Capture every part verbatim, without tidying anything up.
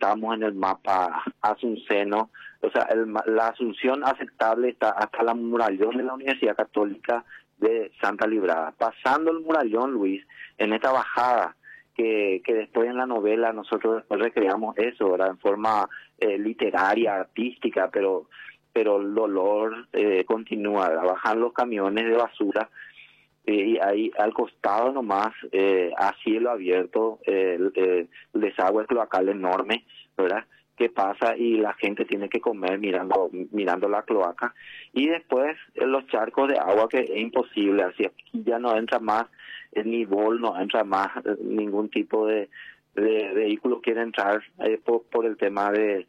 estamos en el mapa asunceno. O sea, el, la Asunción aceptable está hasta la murallón de la Universidad Católica de Santa Librada. Pasando el murallón, Luis, en esta bajada, que, que después en la novela nosotros después recreamos eso, ¿verdad? En forma eh, literaria, artística, pero pero el dolor eh, continúa, ¿verdad? Bajan los camiones de basura eh, y ahí al costado nomás, eh, a cielo abierto, eh, el, eh, el desagüe cloacal enorme, ¿verdad? Que pasa y la gente tiene que comer mirando mirando la cloaca, y después eh, los charcos de agua, que es imposible, así aquí ya no entra más eh, ni bol, no entra más eh, ningún tipo de, de vehículo quiere entrar eh, por, por el tema de,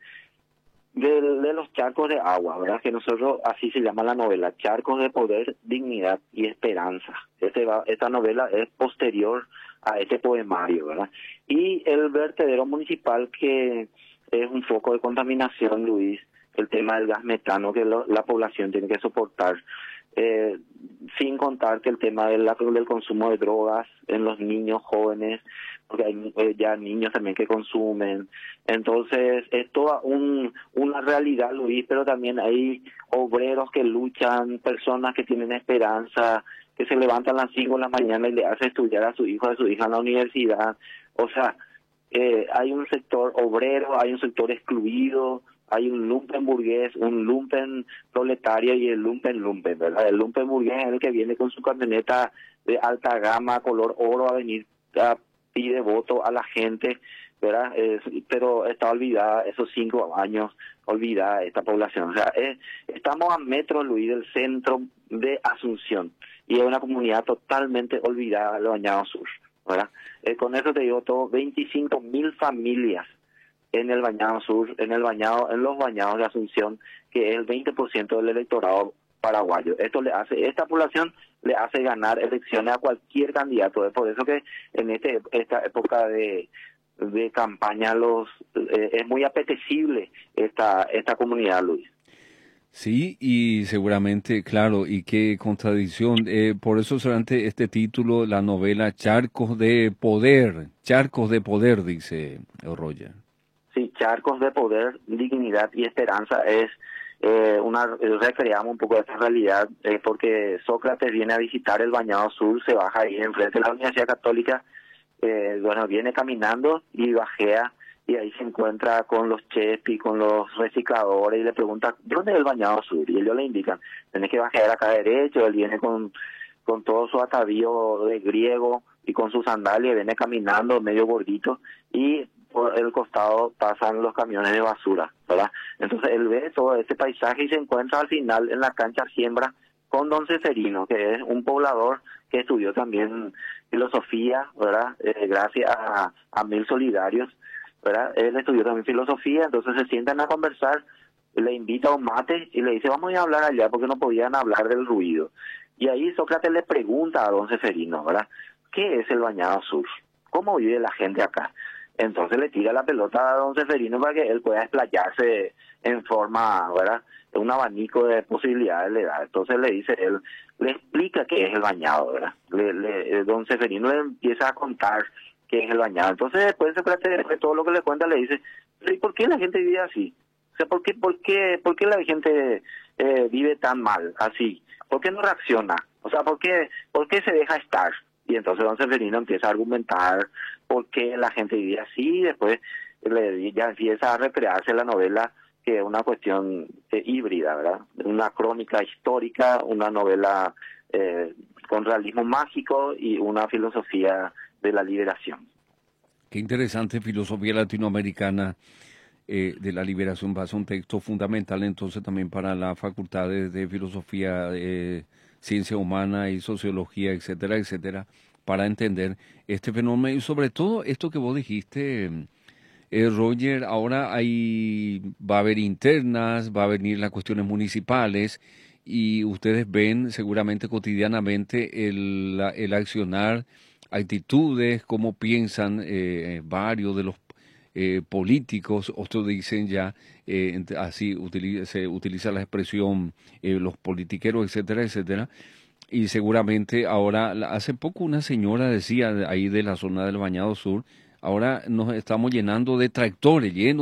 de de los charcos de agua, ¿verdad? Que nosotros, así se llama la novela, Charcos de Poder, Dignidad y Esperanza. Este va, esta novela es posterior a este poemario, ¿verdad? Y el vertedero municipal, que es un foco de contaminación, Luis, el tema del gas metano que lo, la población tiene que soportar, eh, sin contar que el tema del, del consumo de drogas en los niños jóvenes, porque hay eh, ya niños también que consumen. Entonces es toda un, una realidad, Luis, pero también hay obreros que luchan, personas que tienen esperanza, que se levantan a las cinco de la mañana y le hacen estudiar a su hijo, a su hija en la universidad. O sea, Eh, hay un sector obrero, hay un sector excluido, hay un lumpen burgués, un lumpen proletario y el lumpen lumpen, ¿verdad? El lumpen burgués es el que viene con su camioneta de alta gama, color oro, a venir a pide voto a la gente, ¿verdad? Eh, pero está olvidada esos cinco años, olvidada esta población. O sea, eh, estamos a metros, Luis, del centro de Asunción, y es una comunidad totalmente olvidada del Bañado Sur, ¿verdad? Eh, con eso te digo todo, veinticinco mil familias en el Bañado Sur, en el bañado, en los bañados de Asunción, que es el veinte por ciento del electorado paraguayo. Esto le hace, esta población le hace ganar elecciones a cualquier candidato. Es por eso que en este esta época de de campaña los eh, es muy apetecible esta esta comunidad, Luis. Sí, y seguramente, claro, y qué contradicción. Eh, por eso solamente este título, la novela Charcos de Poder, Charcos de Poder, dice Roger. Sí, Charcos de Poder, Dignidad y Esperanza es eh, una, recreamos un poco de esta realidad, eh, porque Sócrates viene a visitar el Bañado Sur, se baja ahí enfrente de la Universidad Católica, eh, bueno, viene caminando y bajea, y ahí se encuentra con los chefs y con los recicladores y le pregunta, ¿dónde es el Bañado Sur? Y ellos le indican, tenés que bajar acá derecho. Él viene con, con todo su atavío de griego y con sus sandalias, viene caminando medio gordito, y por el costado pasan los camiones de basura, ¿verdad? Entonces él ve todo este paisaje y se encuentra al final en la cancha siembra con don Ceferino, que es un poblador que estudió también filosofía, ¿verdad? Eh, gracias a, a Mil Solidarios, ¿verdad? Él estudió también filosofía, entonces se sientan a conversar, le invita a un mate y le dice, vamos a ir a hablar allá, porque no podían hablar del ruido. Y ahí Sócrates le pregunta a don Ceferino, ¿verdad? ¿Qué es el Bañado Sur? ¿Cómo vive la gente acá? Entonces le tira la pelota a don Ceferino para que él pueda explayarse en forma, ¿verdad? Un abanico de posibilidades le da. Entonces le dice, él le explica qué es el bañado, ¿verdad? Le, le, don Ceferino le empieza a contar qué es el bañado. Entonces después Sócrates, después de todo lo que le cuenta, le dice, ¿y por qué la gente vive así? O sea, ¿por qué, por qué, por qué la gente eh, vive tan mal, así? ¿Por qué no reacciona? O sea, ¿por qué, por qué se deja estar? Y entonces don Seferino empieza a argumentar por qué la gente vive así, y después le, ya empieza a recrearse la novela, que es una cuestión eh, híbrida, ¿verdad? Una crónica histórica, una novela eh, con realismo mágico y una filosofía de la liberación. Qué interesante filosofía latinoamericana eh, de la liberación. Va a ser un texto fundamental entonces también para la facultad de, de filosofía, eh, ciencia humana y sociología, etcétera, etcétera, para entender este fenómeno y sobre todo esto que vos dijiste, eh, Roger. Ahora hay, va a haber internas, va a venir las cuestiones municipales y ustedes ven seguramente cotidianamente el, el accionar, actitudes, cómo piensan eh, varios de los eh, políticos. Otros dicen ya, eh, así utiliza, se utiliza la expresión eh, los politiqueros, etcétera, etcétera. Y seguramente ahora, hace poco una señora decía ahí de la zona del Bañado Sur, ahora nos estamos llenando de tractores, llenos